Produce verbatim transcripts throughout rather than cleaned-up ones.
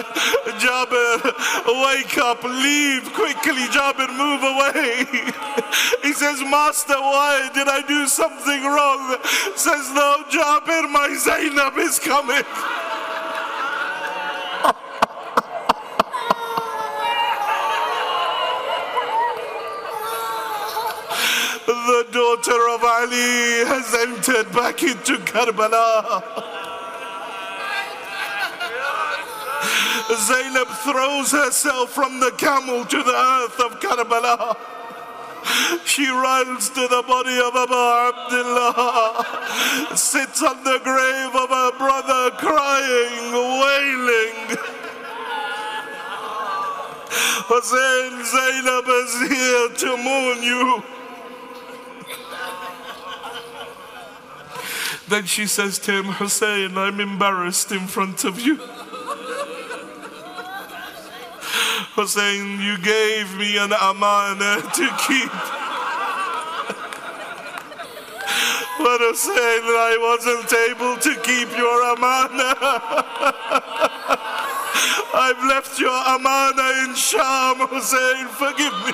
Jabir, wake up, leave quickly. Jabir, move away. He says, Master, why did I do something wrong? Says, no, Jabir, my Zainab is coming. The daughter of Ali has entered back into Karbala. Zainab throws herself from the camel to the earth of Karbala. She runs to the body of Abu Abdullah, sits on the grave of her brother crying, wailing. Hussein, Zainab is here to mourn you. Then she says to him, Hussein, I'm embarrassed in front of you. Hussein, you gave me an amana to keep. But Hussein, I wasn't able to keep your amana. I've left your amana in Sham, Hussein, forgive me.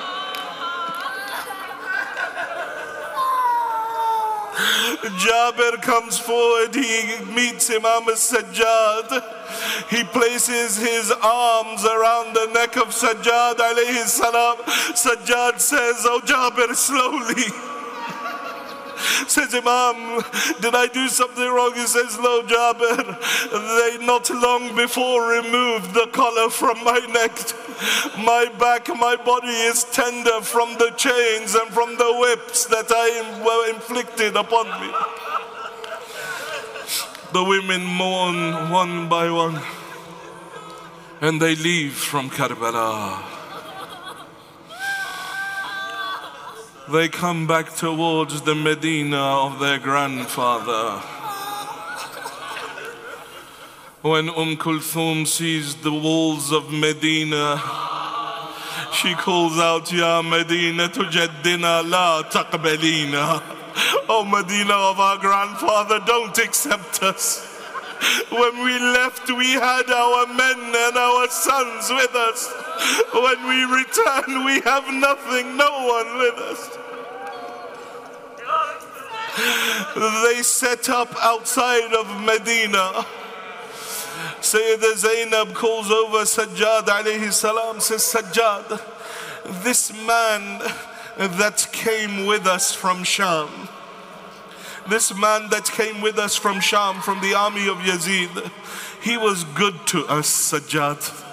Jabir comes forward, he meets Imam al-Sajjad. He places his arms around the neck of Sajjad alayhi salam. Sajjad says, oh Jabir, slowly. Says, Imam, did I do something wrong? He says, no, Jabir. They not long before removed the collar from my neck. My back, my body is tender from the chains and from the whips that I were inflicted upon me. The women mourn one by one, and they leave from Karbala. They come back towards the Medina of their grandfather. When Umm Kulthum sees the walls of Medina, she calls out, Ya Medina tujaddina la taqbalina. Oh Medina of our grandfather, don't accept us. When we left, we had our men and our sons with us. When we return, we have nothing, no one with us. They set up outside of Medina. Sayyidah Zainab calls over Sajjad alayhi salam, says, Sajjad, this man that came with us from Sham, this man that came with us from Sham, from the army of Yazid, he was good to us, Sajjad.